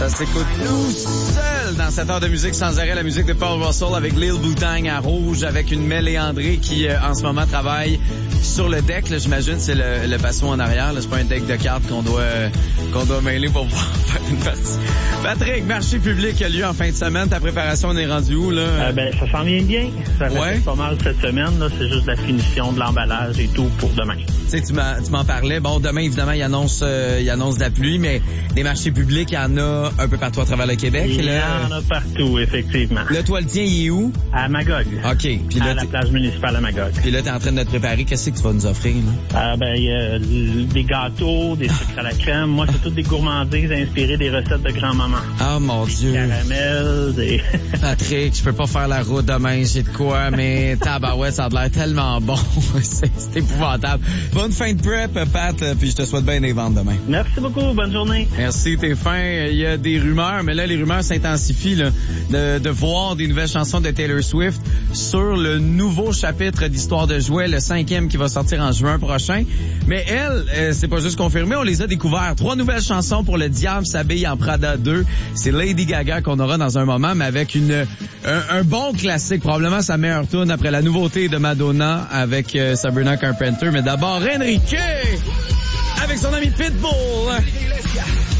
Ça s'écoute tout seul dans cette heure de musique sans arrêt. La musique de Paul Russell avec Lil Wu-Tang à Rouge, avec une Mélé André qui, en ce moment, travaille sur le deck. Là, j'imagine c'est le basso en arrière. Là, c'est pas un deck de cartes qu'on doit mêler pour pouvoir faire une partie. Patrick, marché public a lieu en fin de semaine. Ta préparation, on est rendu où, là? Ça s'en vient bien. Ça reste pas mal cette semaine. Là. C'est juste la finition de l'emballage et tout pour demain. Tu sais, tu m'en parlais. Bon, demain, évidemment, il annonce de la pluie, mais les marchés publics, il y en a un peu partout à travers le Québec. Il y en a partout, effectivement. Là, toi, le tien, il est où? À Magog. OK. Puis là, à la plage municipale à Magog. Puis là, t'es en train de te préparer. Qu'est-ce que tu vas nous offrir, là? Il y a des gâteaux, des sucres à la crème. Moi, c'est toutes des gourmandises inspirées des recettes de grand-maman. Ah, mon Dieu. Des caramels, des... Patrick, je peux pas faire la route demain, j'ai de quoi, mais tabarouette, ça a l'air tellement bon. c'est épouvantable. Bonne fin de prep, Pat, puis je te souhaite bien des ventes demain. Merci beaucoup, bonne journée. Merci, t'es fin. Il y a des rumeurs, mais là, les rumeurs s'intensifient, là, de voir des nouvelles chansons de Taylor Swift sur le nouveau chapitre d'Histoire de jouets, le 5e qui va sortir en juin prochain. Mais elle, c'est pas juste confirmé, on les a découverts. 3 nouvelles chansons pour Le Diable s'habille en Prada 2. C'est Lady Gaga qu'on aura dans un moment, mais avec un bon classique, probablement sa meilleure tune après la nouveauté de Madonna avec Sabrina Carpenter. Mais d'abord, Enrique avec son ami Pitbull.